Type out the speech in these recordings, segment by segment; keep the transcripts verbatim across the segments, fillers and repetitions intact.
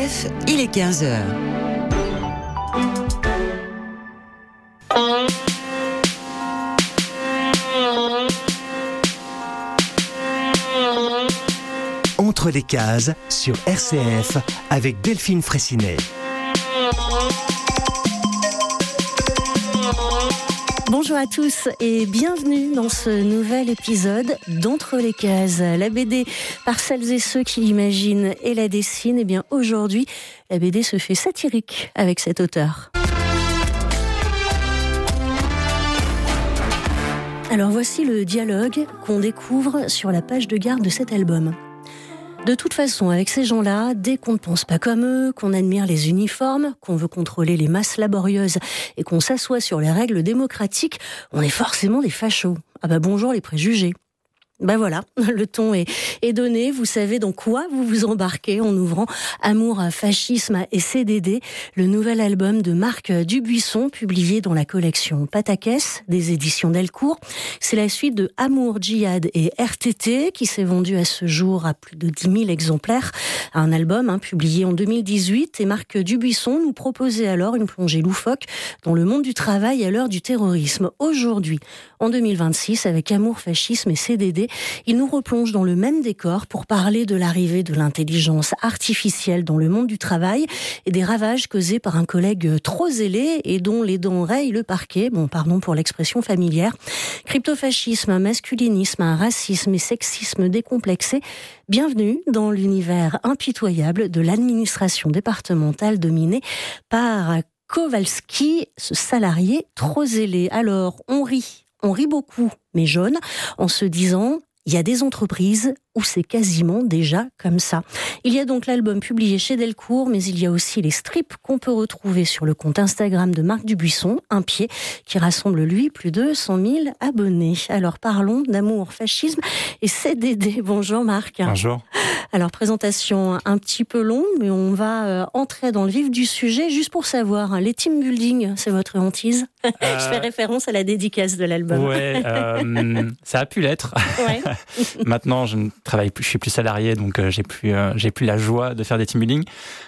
F, il est quinze heures. Entre les cases sur R C F avec Delphine Fraissinet. Bonjour à tous et bienvenue dans ce nouvel épisode d'Entre les cases. La B D par celles et ceux qui l'imaginent et la dessinent. Et bien aujourd'hui, la B D se fait satirique avec cet auteur. Alors voici le dialogue qu'on découvre sur la page de garde de cet album. De toute façon, avec ces gens-là, dès qu'on ne pense pas comme eux, qu'on admire les uniformes, qu'on veut contrôler les masses laborieuses et qu'on s'assoit sur les règles démocratiques, on est forcément des fachos. Ah bah bonjour les préjugés. Ben voilà, le ton est, est donné. Vous savez dans quoi vous vous embarquez en ouvrant Amour, Fascisme et C D D, le nouvel album de Marc Dubuisson, publié dans la collection Pataquès des éditions Delcourt. C'est la suite de Amour, Djihad et R T T, qui s'est vendu à ce jour à plus de dix mille exemplaires. Un album hein, publié en deux mille dix-huit, et Marc Dubuisson nous proposait alors une plongée loufoque dans le monde du travail à l'heure du terrorisme. Aujourd'hui, en deux mille vingt-six, avec Amour, Fascisme et C D D, il nous replonge dans le même décor pour parler de l'arrivée de l'intelligence artificielle dans le monde du travail et des ravages causés par un collègue trop zélé et dont les dents rayent le parquet, bon pardon pour l'expression familière. Cryptofascisme, masculinisme, racisme et sexisme décomplexé, bienvenue dans l'univers impitoyable de l'administration départementale dominée par Kowalski, ce salarié trop zélé. Alors, on rit, on rit beaucoup, mais jaune, en se disant... Il y a des entreprises où c'est quasiment déjà comme ça. Il y a donc l'album publié chez Delcourt, mais il y a aussi les strips qu'on peut retrouver sur le compte Instagram de Marc Dubuisson, Un Pied, qui rassemble lui plus de cent mille abonnés. Alors parlons d'amour, fascisme et C D D. Bonjour Marc. Bonjour. Alors présentation un petit peu longue, mais on va euh, entrer dans le vif du sujet. Juste pour savoir, hein, les team building, c'est votre hantise ? Euh... Je fais référence à la dédicace de l'album. Ouais, euh, ça a pu l'être. Ouais. Maintenant, je ne travaille plus, je suis plus salarié, donc euh, j'ai plus, euh, j'ai plus la joie de faire des team building.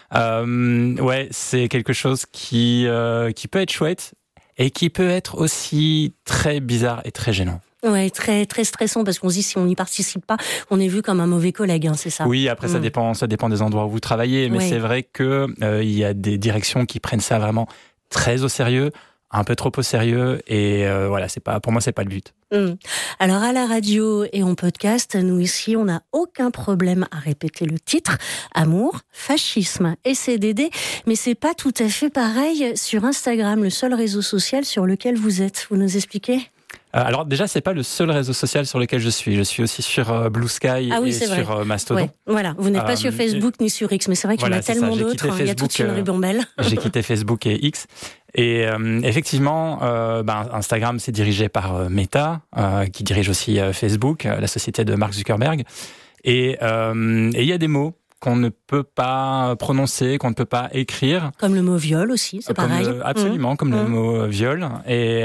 Euh, ouais, c'est quelque chose qui, euh, qui peut être chouette et qui peut être aussi très bizarre et très gênant. Ouais, très très stressant parce qu'on se dit si on n'y participe pas, on est vu comme un mauvais collègue, hein, c'est ça. Oui, après mmh. ça dépend, ça dépend des endroits où vous travaillez, mais ouais. C'est vrai que euh, il y a des directions qui prennent ça vraiment très au sérieux, un peu trop au sérieux, et euh, voilà, c'est pas, pour moi, c'est pas le but. Mmh. Alors à la radio et en podcast, nous ici, on n'a aucun problème à répéter le titre, Amour, Fascisme et C D D, mais c'est pas tout à fait pareil sur Instagram, le seul réseau social sur lequel vous êtes. Vous nous expliquez ? Alors déjà, c'est pas le seul réseau social sur lequel je suis. Je suis aussi sur euh, Blue Sky ah oui, et sur euh, Mastodon. Ouais, voilà, vous n'êtes pas euh, sur Facebook ni sur X, mais c'est vrai qu'il voilà, y en a tellement d'autres. Hein, il y a toute une ribambelle. Euh, j'ai quitté Facebook et X. Et euh, effectivement, euh, ben, Instagram, c'est dirigé par euh, Meta, euh, qui dirige aussi euh, Facebook, euh, la société de Mark Zuckerberg. Et euh, et il y a des mots qu'on ne peut pas prononcer, qu'on ne peut pas écrire. Comme le mot viol aussi, c'est comme pareil. Le, absolument, mmh. comme mmh. le mot viol. Et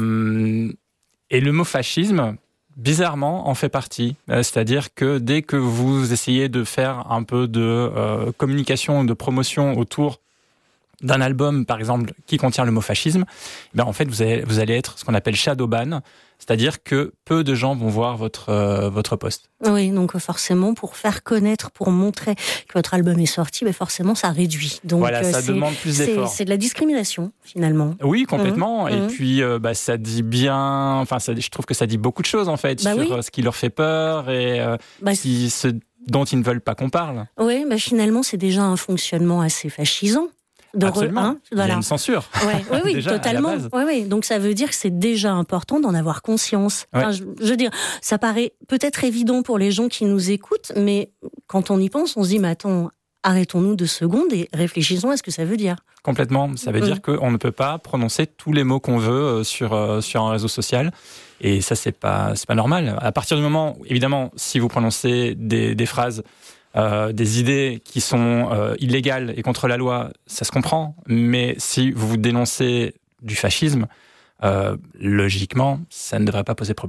euh, Et le mot fascisme, bizarrement, en fait partie. Euh, c'est-à-dire que dès que vous essayez de faire un peu de euh, communication, de promotion autour d'un album, par exemple, qui contient le mot fascisme, ben en fait, vous allez, vous allez être ce qu'on appelle shadow ban, c'est-à-dire que peu de gens vont voir votre, euh, votre post. Oui, donc forcément, pour faire connaître, pour montrer que votre album est sorti, ben forcément, ça réduit. Donc, voilà, ça c'est, demande plus d'efforts. C'est, c'est de la discrimination, finalement. Oui, complètement. Mmh. Et mmh. puis, euh, bah, ça dit bien... Enfin, ça, je trouve que ça dit beaucoup de choses, en fait, bah sur oui. euh, ce qui leur fait peur et euh, bah, qui, ce dont ils ne veulent pas qu'on parle. Oui, bah, finalement, c'est déjà un fonctionnement assez fascisant. De Absolument. Re, hein, voilà. Il y a une censure. Ouais, oui, oui, déjà, totalement. Oui, oui. Donc ça veut dire que c'est déjà important d'en avoir conscience. Ouais. Enfin, je, je veux dire, ça paraît peut-être évident pour les gens qui nous écoutent, mais quand on y pense, on se dit, mais attends, arrêtons-nous deux secondes et réfléchissons à ce que ça veut dire. Complètement. Ça veut mmh. dire qu'on ne peut pas prononcer tous les mots qu'on veut sur, euh, sur un réseau social. Et ça, c'est pas, c'est pas normal. À partir du moment, évidemment, si vous prononcez des, des phrases Euh, des idées qui sont euh, illégales et contre la loi, ça se comprend. Mais si vous dénoncez du fascisme, euh, logiquement, ça ne devrait pas poser problème.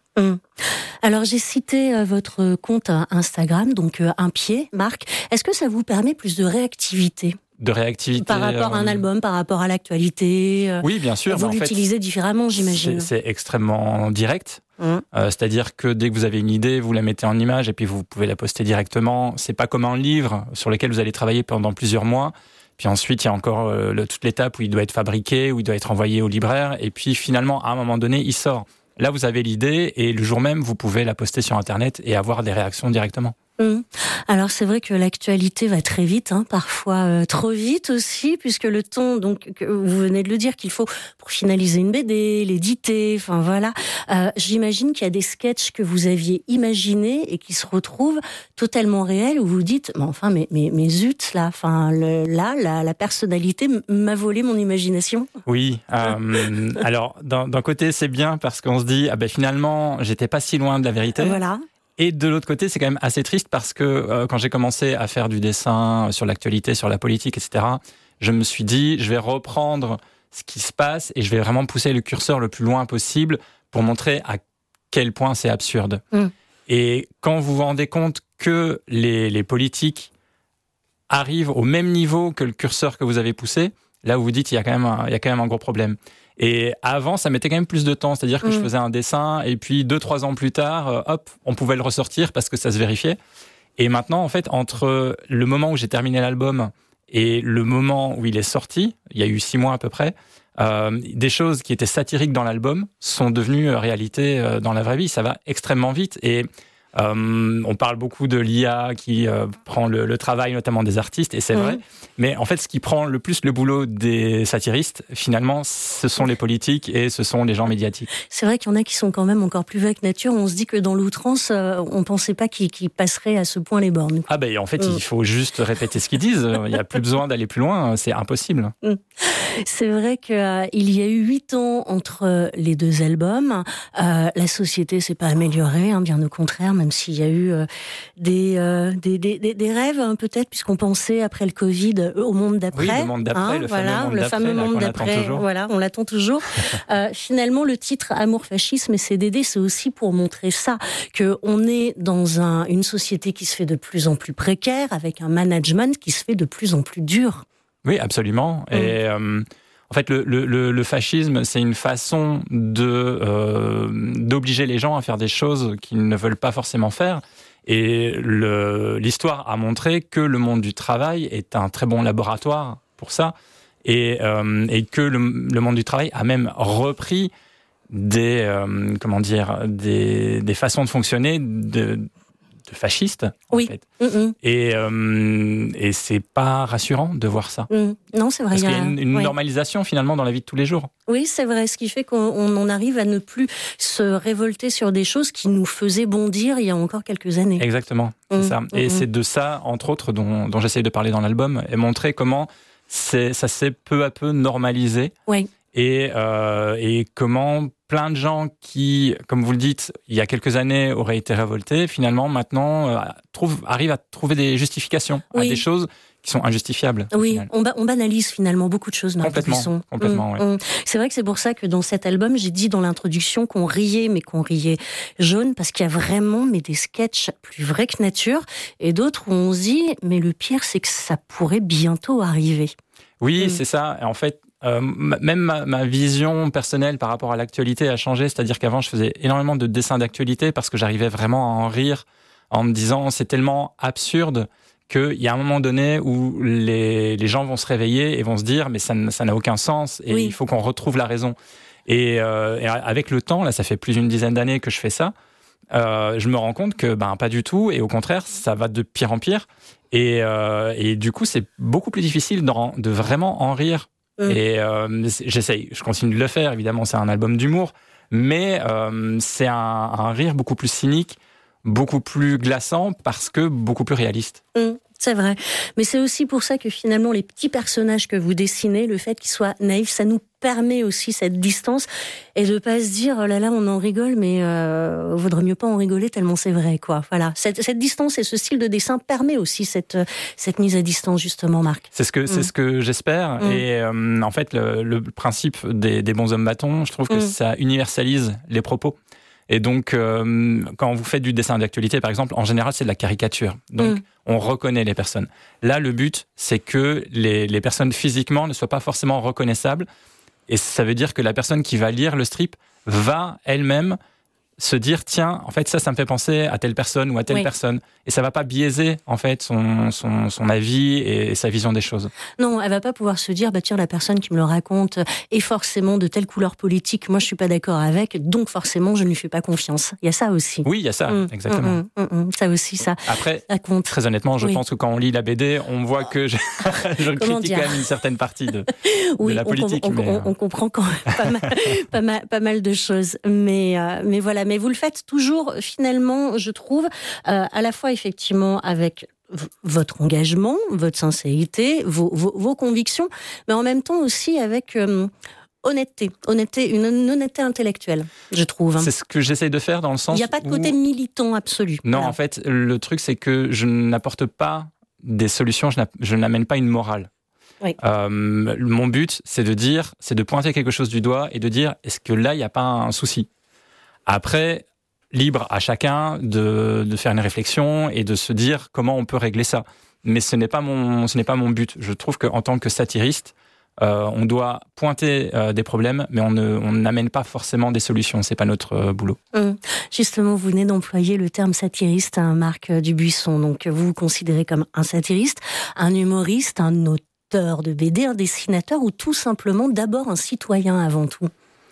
Mmh. Alors j'ai cité euh, votre compte Instagram, donc euh, Un Pied, Marc. Est-ce que ça vous permet plus de réactivité ? De réactivité. Par rapport à un album, par rapport à l'actualité. Oui, bien sûr. Vous l'utilisez fait, différemment, j'imagine. C'est, c'est extrêmement direct. Mmh. Euh, c'est-à-dire que dès que vous avez une idée, vous la mettez en image et puis vous pouvez la poster directement. C'est pas comme un livre sur lequel vous allez travailler pendant plusieurs mois. Puis ensuite, il y a encore euh, le, toute l'étape où il doit être fabriqué, où il doit être envoyé au libraire. Et puis finalement, à un moment donné, il sort. Là, vous avez l'idée et le jour même, vous pouvez la poster sur Internet et avoir des réactions directement. Mmh. Alors c'est vrai que l'actualité va très vite, hein, parfois euh, trop vite aussi, puisque le temps, donc que vous venez de le dire, qu'il faut pour finaliser une B D, l'éditer, enfin voilà. Euh, j'imagine qu'il y a des sketchs que vous aviez imaginés et qui se retrouvent totalement réels, où vous dites, mais enfin, mais mais, mais zut là, enfin le, là, la, la personnalité m'a volé mon imagination. Oui. Euh, alors d'un, d'un côté c'est bien parce qu'on se dit, ah ben finalement j'étais pas si loin de la vérité. Voilà. Et de l'autre côté, c'est quand même assez triste parce que euh, quand j'ai commencé à faire du dessin sur l'actualité, sur la politique, et cetera, je me suis dit, je vais reprendre ce qui se passe et je vais vraiment pousser le curseur le plus loin possible pour montrer à quel point c'est absurde. Mmh. Et quand vous vous rendez compte que les, les politiques arrivent au même niveau que le curseur que vous avez poussé, là vous vous dites, il y a quand même un, il y a quand même un gros problème. Et avant, ça mettait quand même plus de temps. C'est-à-dire que mmh. je faisais un dessin et puis deux, trois ans plus tard, euh, hop, on pouvait le ressortir parce que ça se vérifiait. Et maintenant, en fait, entre le moment où j'ai terminé l'album et le moment où il est sorti, il y a eu six mois à peu près, euh, des choses qui étaient satiriques dans l'album sont devenues euh, réalité euh, dans la vraie vie. Ça va extrêmement vite. Et Euh, on parle beaucoup de l'I A qui euh, prend le, le travail notamment des artistes, et c'est mmh. vrai. Mais en fait, ce qui prend le plus le boulot des satiristes, finalement, ce sont les politiques et ce sont les gens médiatiques. C'est vrai qu'il y en a qui sont quand même encore plus vagues nature. On se dit que dans l'outrance, euh, on pensait pas qu'ils, qu'ils passeraient à ce point les bornes. Ah ben, en fait, mmh. il faut juste répéter ce qu'ils disent. Il n'y a plus besoin d'aller plus loin. C'est impossible. Mmh. C'est vrai qu'il euh, y a eu huit ans entre les deux albums. Euh, la société s'est pas améliorée, hein, bien au contraire. Même s'il y a eu euh, des, euh, des, des, des rêves, hein, peut-être, puisqu'on pensait, après le Covid, euh, au monde d'après. Oui, le monde d'après, hein, le voilà, fameux monde le d'après, fameux là, monde qu'on d'après. attend toujours. Voilà, on l'attend toujours. euh, finalement, le titre Amour, Fascisme et C D D, c'est aussi pour montrer ça, qu'on est dans un, une société qui se fait de plus en plus précaire, avec un management qui se fait de plus en plus dur. Oui, absolument. Mmh. Et... Euh... En fait, le, le, le fascisme, c'est une façon de, euh, d'obliger les gens à faire des choses qu'ils ne veulent pas forcément faire. Et le, l'histoire a montré que le monde du travail est un très bon laboratoire pour ça. Et, euh, et que le, le monde du travail a même repris des, euh, comment dire, des, des façons de fonctionner de, de fascistes, oui. en fait. Mm-hmm. Et, euh, et c'est pas rassurant de voir ça. Mm. Non, c'est vrai. Parce il y a, qu'il y a une, une oui. normalisation finalement dans la vie de tous les jours. Oui, c'est vrai. Ce qui fait qu'on en arrive à ne plus se révolter sur des choses qui nous faisaient bondir il y a encore quelques années. Exactement, c'est mm. ça. Et mm-hmm. c'est de ça, entre autres, dont, dont j'essaye de parler dans l'album, et montrer comment c'est, ça s'est peu à peu normalisé. Oui. Et, euh, et comment plein de gens qui, comme vous le dites, il y a quelques années auraient été révoltés, finalement maintenant euh, trouvent, arrivent à trouver des justifications oui. à des choses qui sont injustifiables. Oui, on, ba- on banalise finalement beaucoup de choses, Marc Complètement, complètement, mmh, oui. mmh. C'est vrai que c'est pour ça que dans cet album, j'ai dit dans l'introduction qu'on riait, mais qu'on riait jaune, parce qu'il y a vraiment mais des sketchs plus vrais que nature, et d'autres où on se dit, mais le pire, c'est que ça pourrait bientôt arriver. Oui, mmh. c'est ça. En fait, Euh, même ma, ma vision personnelle par rapport à l'actualité a changé, c'est-à-dire qu'avant je faisais énormément de dessins d'actualité parce que j'arrivais vraiment à en rire en me disant c'est tellement absurde qu'il y a un moment donné où les, les gens vont se réveiller et vont se dire mais ça, ça n'a aucun sens et oui. il faut qu'on retrouve la raison. Et, euh, et avec le temps, là ça fait plus d'une dizaine d'années que je fais ça, euh, je me rends compte que ben pas du tout et au contraire ça va de pire en pire et, euh, et du coup c'est beaucoup plus difficile de, de vraiment en rire. Et euh, j'essaye, je continue de le faire, évidemment, c'est un album d'humour, mais euh, c'est un, un rire beaucoup plus cynique, beaucoup plus glaçant, parce que beaucoup plus réaliste. Mmh, c'est vrai. Mais c'est aussi pour ça que finalement, les petits personnages que vous dessinez, le fait qu'ils soient naïfs, ça nous permet aussi cette distance et de pas se dire oh là là on en rigole mais euh, vaudrait mieux pas en rigoler tellement c'est vrai quoi. Voilà, cette, cette distance et ce style de dessin permet aussi cette cette mise à distance justement, Marc. C'est ce que mmh. c'est ce que j'espère mmh. et euh, en fait le, le principe des, des bons hommes bâtons, je trouve que mmh. ça universalise les propos Et donc, euh, quand vous faites du dessin d'actualité, par exemple, en général, c'est de la caricature. Donc, mmh. on reconnaît les personnes. Là, le but, c'est que les, les personnes physiquement ne soient pas forcément reconnaissables. Et ça veut dire que la personne qui va lire le strip va elle-même se dire, tiens, en fait, ça, ça me fait penser à telle personne ou à telle oui. personne. Et ça va pas biaiser, en fait, son, son, son avis et sa vision des choses. Non, elle va pas pouvoir se dire, bah tiens, la personne qui me le raconte est forcément de telle couleur politique, moi je suis pas d'accord avec, donc forcément je ne lui fais pas confiance. Il y a ça aussi. Oui, il y a ça, mmh, exactement. Mmh, mmh, mmh, ça aussi, ça. Après, ça compte. Très honnêtement, je oui. pense que quand on lit la B D, on voit que je, je critique dire quand même une certaine partie de, oui, de la politique. On, on, mais, on, on comprend quand même pas mal, pas mal, pas mal de choses. Mais, euh, mais voilà, mais vous le faites toujours finalement, je trouve, euh, à la fois effectivement avec v- votre engagement, votre sincérité, vos, vos, vos convictions, mais en même temps aussi avec euh, honnêteté, honnêteté, une, une honnêteté intellectuelle, je trouve. C'est ce que j'essaye de faire dans le sens où... Il n'y a pas de côté où... militant absolu. Non, voilà. En fait, le truc, c'est que je n'apporte pas des solutions, je, n'a... je n'amène pas une morale. Oui. Euh, mon but, c'est de dire, c'est de pointer quelque chose du doigt et de dire, est-ce que là, il n'y a pas un souci ? Après... libre à chacun de, de faire une réflexion et de se dire comment on peut régler ça. Mais ce n'est pas mon, ce n'est pas mon but. Je trouve qu'en tant que satiriste, euh, on doit pointer euh, des problèmes, mais on ne, on n'amène pas forcément des solutions. C'est pas notre euh, boulot. Hum. Justement, vous venez d'employer le terme satiriste, hein, Marc Dubuisson. Donc, vous vous considérez comme un satiriste, un humoriste, un auteur de B D, un dessinateur, ou tout simplement d'abord un citoyen avant tout?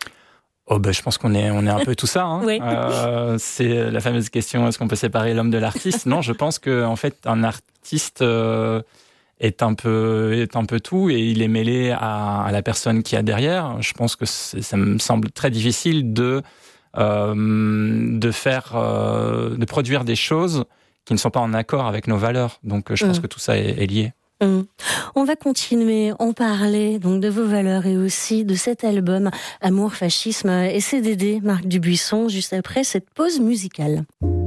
Oh ben, je pense qu'on est, on est un peu tout ça. Hein. Oui. Euh, c'est la fameuse question, est-ce qu'on peut séparer l'homme de l'artiste ? Non, je pense qu'en fait, un artiste euh, est, un peu, est un peu tout et il est mêlé à, à la personne qui a derrière. Je pense que ça me semble très difficile de, euh, de, faire, euh, de produire des choses qui ne sont pas en accord avec nos valeurs. Donc je pense mmh. que tout ça est, est lié. Mmh. On va continuer, en parler donc de vos valeurs et aussi de cet album Amour, Fascisme et C D D, Marc Dubuisson, juste après cette pause musicale.